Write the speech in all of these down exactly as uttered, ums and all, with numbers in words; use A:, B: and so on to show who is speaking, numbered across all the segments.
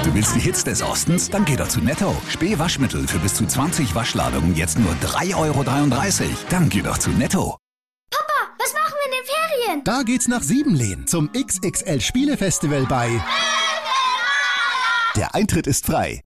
A: Du willst die Hits des Ostens? Dann geh doch zu Netto. Spee-Waschmittel für bis zu zwanzig Waschladungen jetzt nur drei Euro dreiunddreißig. Dann geh doch zu Netto.
B: Papa, was machen wir in den Ferien?
C: Da geht's nach Siebenlehn zum X X L Spielefestival bei... Der Eintritt ist frei.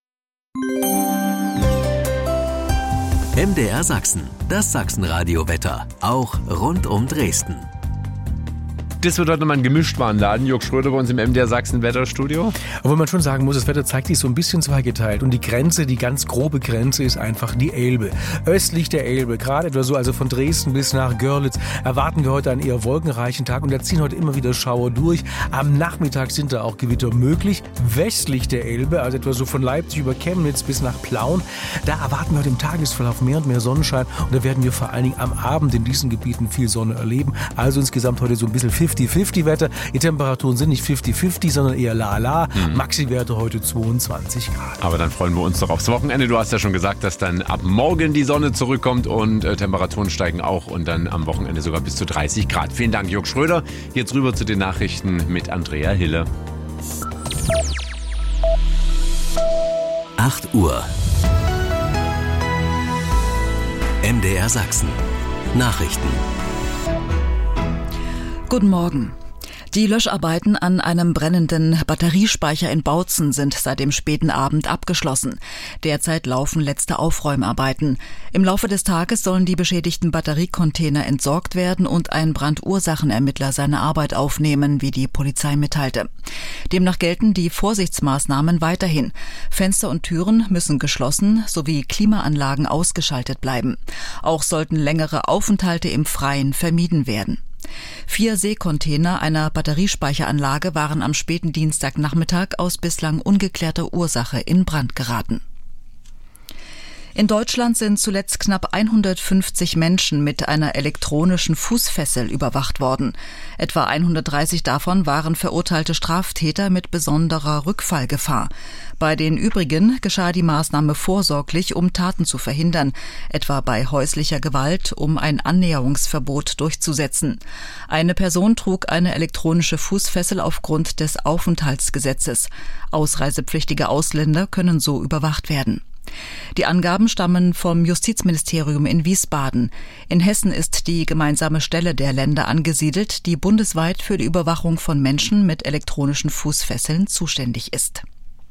D: M D R Sachsen, das Sachsenradio-Wetter, auch rund um Dresden.
E: Das wird heute nochmal ein Gemischtwarenladen. Jörg Schröder bei uns im M D R Sachsen Wetterstudio.
F: Obwohl man schon sagen muss, das Wetter zeigt sich so ein bisschen zweigeteilt. Und die Grenze, die ganz grobe Grenze ist einfach die Elbe. Östlich der Elbe, gerade etwa so, also von Dresden bis nach Görlitz, erwarten wir heute einen eher wolkenreichen Tag. Und da ziehen heute immer wieder Schauer durch. Am Nachmittag sind da auch Gewitter möglich. Westlich der Elbe, also etwa so von Leipzig über Chemnitz bis nach Plauen, da erwarten wir heute im Tagesverlauf mehr und mehr Sonnenschein. Und da werden wir vor allen Dingen am Abend in diesen Gebieten viel Sonne erleben. Also insgesamt heute so ein bisschen fünfzig fünfzig Wetter. Die Temperaturen sind nicht fünfzig fünfzig, sondern eher la-la. Mhm. Maxi-Werte heute zweiundzwanzig Grad.
E: Aber dann freuen wir uns doch aufs Wochenende. Du hast ja schon gesagt, dass dann ab morgen die Sonne zurückkommt und äh, Temperaturen steigen auch und dann am Wochenende sogar bis zu dreißig Grad. Vielen Dank, Jörg Schröder. Jetzt rüber zu den Nachrichten mit Andrea Hille.
D: acht Uhr. M D R Sachsen. Nachrichten.
G: Guten Morgen. Die Löscharbeiten an einem brennenden Batteriespeicher in Bautzen sind seit dem späten Abend abgeschlossen. Derzeit laufen letzte Aufräumarbeiten. Im Laufe des Tages sollen die beschädigten Batteriecontainer entsorgt werden und ein Brandursachenermittler seine Arbeit aufnehmen, wie die Polizei mitteilte. Demnach gelten die Vorsichtsmaßnahmen weiterhin. Fenster und Türen müssen geschlossen sowie Klimaanlagen ausgeschaltet bleiben. Auch sollten längere Aufenthalte im Freien vermieden werden. Vier Seekontainer einer Batteriespeicheranlage waren am späten Dienstagnachmittag aus bislang ungeklärter Ursache in Brand geraten. In Deutschland sind zuletzt knapp hundertfünfzig Menschen mit einer elektronischen Fußfessel überwacht worden. Etwa hundertdreißig davon waren verurteilte Straftäter mit besonderer Rückfallgefahr. Bei den übrigen geschah die Maßnahme vorsorglich, um Taten zu verhindern, etwa bei häuslicher Gewalt, um ein Annäherungsverbot durchzusetzen. Eine Person trug eine elektronische Fußfessel aufgrund des Aufenthaltsgesetzes. Ausreisepflichtige Ausländer können so überwacht werden. Die Angaben stammen vom Justizministerium in Wiesbaden. In Hessen ist die gemeinsame Stelle der Länder angesiedelt, die bundesweit für die Überwachung von Menschen mit elektronischen Fußfesseln zuständig ist.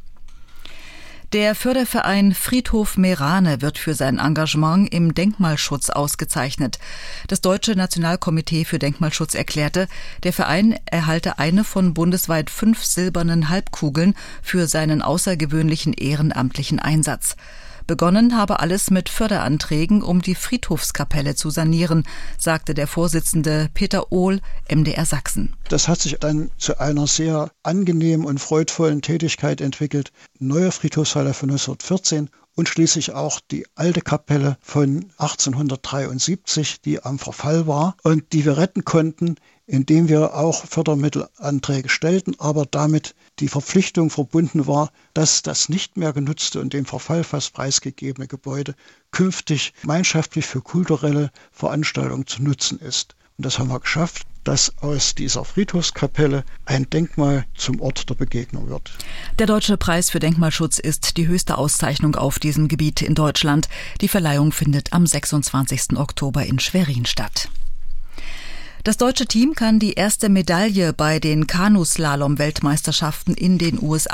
G: Der Förderverein Friedhof Meerane wird für sein Engagement im Denkmalschutz ausgezeichnet. Das Deutsche Nationalkomitee für Denkmalschutz erklärte, der Verein erhalte eine von bundesweit fünf silbernen Halbkugeln für seinen außergewöhnlichen ehrenamtlichen Einsatz. Begonnen habe alles mit Förderanträgen, um die Friedhofskapelle zu sanieren, sagte der Vorsitzende Peter Ohl, M D R Sachsen.
H: Das hat sich dann zu einer sehr angenehmen und freudvollen Tätigkeit entwickelt. Neue Friedhofshalle von neunzehnhundertvierzehn und schließlich auch die alte Kapelle von achtzehnhundertdreiundsiebzig, die am Verfall war und die wir retten konnten, indem wir auch Fördermittelanträge stellten, aber damit die Verpflichtung verbunden war, dass das nicht mehr genutzte und dem Verfall fast preisgegebene Gebäude künftig gemeinschaftlich für kulturelle Veranstaltungen zu nutzen ist. Und das haben wir geschafft, dass aus dieser Friedhofskapelle ein Denkmal zum Ort der Begegnung wird.
G: Der Deutsche Preis für Denkmalschutz ist die höchste Auszeichnung auf diesem Gebiet in Deutschland. Die Verleihung findet am sechsundzwanzigsten Oktober in Schwerin statt. Das deutsche Team kann die erste Medaille bei den Kanuslalom-Weltmeisterschaften in den U S A